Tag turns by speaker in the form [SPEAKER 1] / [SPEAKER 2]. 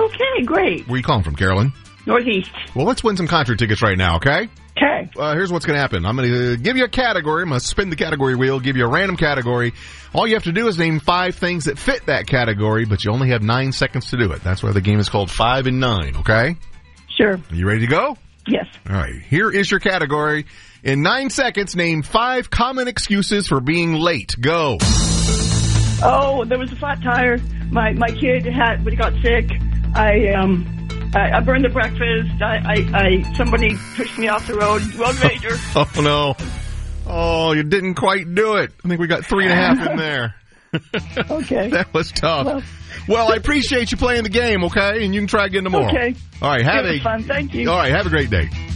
[SPEAKER 1] Okay, great.
[SPEAKER 2] Where are you calling from, Carolyn?
[SPEAKER 1] Northeast.
[SPEAKER 2] Well, let's win some concert tickets right now, okay?
[SPEAKER 1] Okay.
[SPEAKER 2] Here's what's going to happen. I'm going to give you a category. I'm going to spin the category wheel, give you a random category. All you have to do is name 5 things that fit that category, but you only have 9 seconds to do it. That's why the game is called 5 and 9, okay?
[SPEAKER 1] Sure.
[SPEAKER 2] Are you ready to go?
[SPEAKER 1] Yes.
[SPEAKER 2] All right. Here is your category. In 9 seconds, name 5 common excuses for being late. Go.
[SPEAKER 1] Oh, there was a flat tire. My kid had, when he got sick, I burned the breakfast. Somebody pushed me off the road. Road rager.
[SPEAKER 2] Oh, no. Oh, you didn't quite do it. I think we got 3.5 in there.
[SPEAKER 1] Okay.
[SPEAKER 2] That was tough. Well, I appreciate you playing the game, okay? And you can try again tomorrow.
[SPEAKER 1] Okay.
[SPEAKER 2] All right.
[SPEAKER 1] It was fun. Thank you.
[SPEAKER 2] All right. Have a great day.